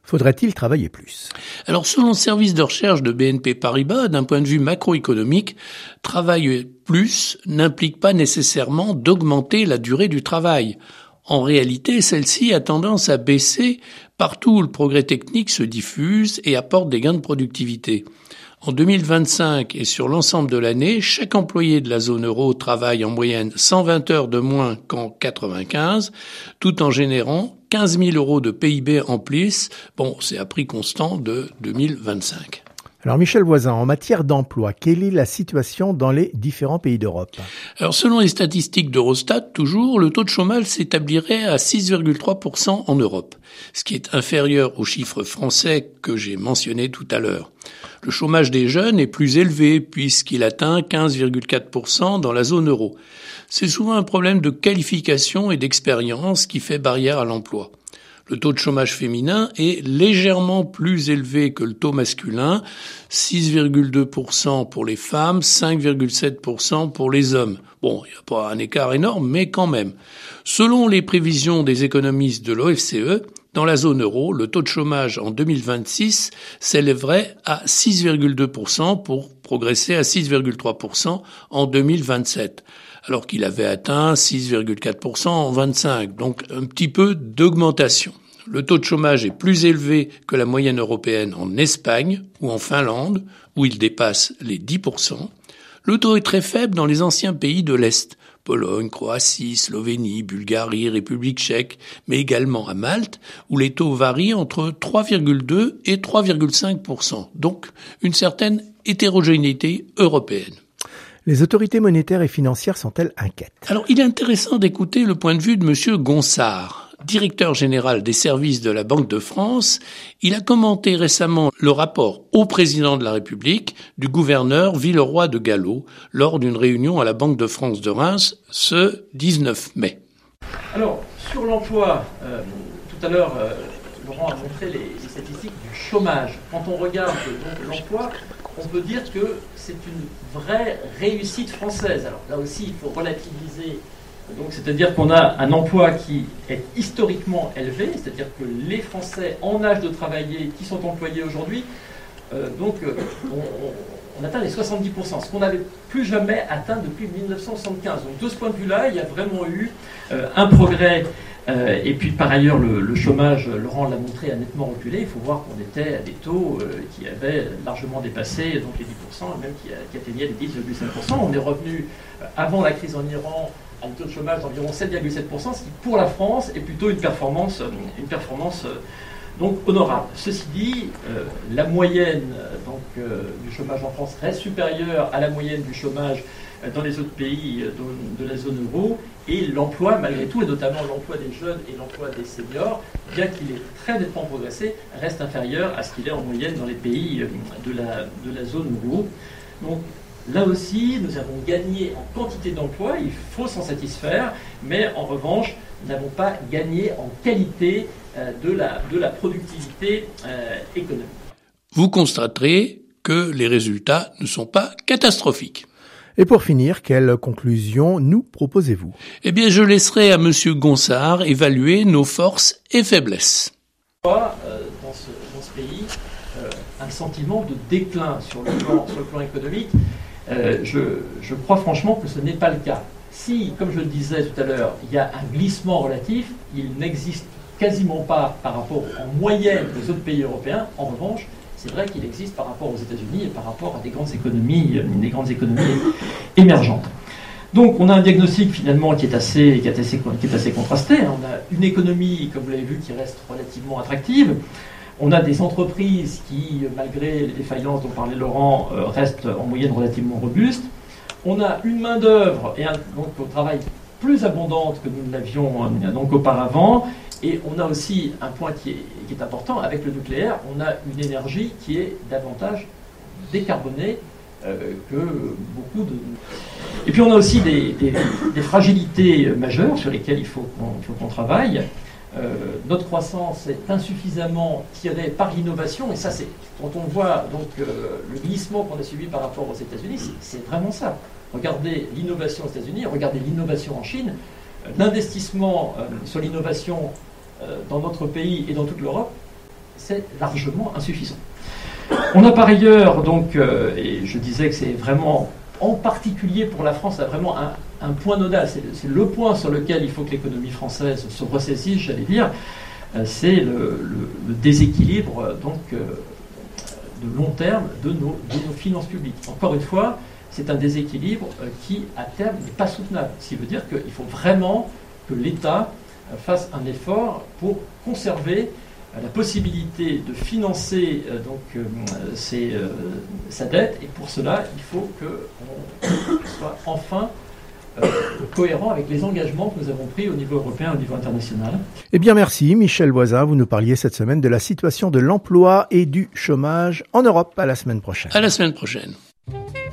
Faudrait-il travailler plus ? Alors, selon le service de recherche de BNP Paribas, d'un point de vue macroéconomique, travailler plus n'implique pas nécessairement d'augmenter la durée du travail. En réalité, celle-ci a tendance à baisser partout où le progrès technique se diffuse et apporte des gains de productivité. En 2025 et sur l'ensemble de l'année, chaque employé de la zone euro travaille en moyenne 120 heures de moins qu'en 95, tout en générant 15 000 euros de PIB en plus. Bon, c'est à prix constant de 2025. Alors Michel Voisin, en matière d'emploi, quelle est la situation dans les différents pays d'Europe ? Alors selon les statistiques d'Eurostat, toujours, le taux de chômage s'établirait à 6,3% en Europe, ce qui est inférieur au chiffre français que j'ai mentionné tout à l'heure. Le chômage des jeunes est plus élevé puisqu'il atteint 15,4% dans la zone euro. C'est souvent un problème de qualification et d'expérience qui fait barrière à l'emploi. Le taux de chômage féminin est légèrement plus élevé que le taux masculin, 6,2% pour les femmes, 5,7% pour les hommes. Bon, il n'y a pas un écart énorme, mais quand même. Selon les prévisions des économistes de l'OFCE, dans la zone euro, le taux de chômage en 2026 s'élèverait à 6,2% pour progresser à 6,3% en 2027. Alors qu'il avait atteint 6,4% en 25, donc un petit peu d'augmentation. Le taux de chômage est plus élevé que la moyenne européenne en Espagne ou en Finlande, où il dépasse les 10%. Le taux est très faible dans les anciens pays de l'Est, Pologne, Croatie, Slovénie, Bulgarie, République tchèque, mais également à Malte, où les taux varient entre 3,2 et 3,5%, donc une certaine hétérogénéité européenne. Les autorités monétaires et financières sont-elles inquiètes ? Alors, il est intéressant d'écouter le point de vue de M. Gonsard, directeur général des services de la Banque de France. Il a commenté récemment le rapport au président de la République du gouverneur Villeroy de Galhau lors d'une réunion à la Banque de France de Reims ce 19 mai. Alors, sur l'emploi, tout à l'heure, Laurent a montré les statistiques du chômage. Quand on regarde donc l'emploi, on peut dire que c'est une vraie réussite française. Alors là aussi, il faut relativiser. Donc, c'est-à-dire qu'on a un emploi qui est historiquement élevé, c'est-à-dire que les Français en âge de travailler qui sont employés aujourd'hui, on atteint les 70%, ce qu'on n'avait plus jamais atteint depuis 1975. Donc de ce point de vue-là, il y a vraiment eu un progrès. Et puis par ailleurs, le chômage, Laurent l'a montré, a nettement reculé. Il faut voir qu'on était à des taux qui avaient largement dépassé donc les 10%, même qui atteignaient les 10,5%. On est revenu, avant la crise en Iran, à un taux de chômage d'environ 7,7%, ce qui pour la France est plutôt une performance donc honorable. Ceci dit, la moyenne du chômage en France reste supérieure à la moyenne du chômage dans les autres pays de la zone euro, et l'emploi, malgré tout, et notamment l'emploi des jeunes et l'emploi des seniors, bien qu'il ait très nettement progressé, reste inférieur à ce qu'il est en moyenne dans les pays de la zone euro. Donc là aussi, nous avons gagné en quantité d'emplois, il faut s'en satisfaire, mais en revanche, nous n'avons pas gagné en qualité de la productivité économique. Vous constaterez que les résultats ne sont pas catastrophiques. Et pour finir, quelle conclusion nous proposez-vous ? Eh bien, je laisserai à M. Gonsard évaluer nos forces et faiblesses. Dans ce pays, un sentiment de déclin sur le plan économique. Je crois franchement que ce n'est pas le cas. Si, comme je le disais tout à l'heure, il y a un glissement relatif, il n'existe quasiment pas par rapport en moyenne des autres pays européens. En revanche, c'est vrai qu'il existe par rapport aux États-Unis et par rapport à des grandes économies émergentes. Donc on a un diagnostic finalement qui est assez contrasté. On a une économie, comme vous l'avez vu, qui reste relativement attractive. On a des entreprises qui, malgré les défaillances dont parlait Laurent, restent en moyenne relativement robustes. On a une main-d'œuvre et donc au travail plus abondante que nous ne l'avions donc auparavant. Et on a aussi un point qui est important, avec le nucléaire, on a une énergie qui est davantage décarbonée que beaucoup de... Et puis on a aussi des fragilités majeures sur lesquelles il faut qu'on travaille. Notre croissance est insuffisamment tirée par l'innovation, et ça c'est, quand on voit donc le glissement qu'on a subi par rapport aux États-Unis, c'est vraiment ça. Regardez l'innovation aux États-Unis, regardez l'innovation en Chine, l'investissement sur l'innovation dans notre pays et dans toute l'Europe, c'est largement insuffisant. On a par ailleurs, donc, et je disais que c'est vraiment, en particulier pour la France, vraiment un point nodal, c'est le point sur lequel il faut que l'économie française se ressaisisse, j'allais dire, c'est le déséquilibre de long terme de nos finances publiques. Encore une fois, c'est un déséquilibre qui, à terme, n'est pas soutenable. Ce qui veut dire qu'il faut vraiment que l'État fasse un effort pour conserver la possibilité de financer sa dette, et pour cela, il faut qu'on soit enfin cohérent avec les engagements que nous avons pris au niveau européen, au niveau international. Eh bien, merci Michel Voisin. Vous nous parliez cette semaine de la situation de l'emploi et du chômage en Europe. À la semaine prochaine. À la semaine prochaine.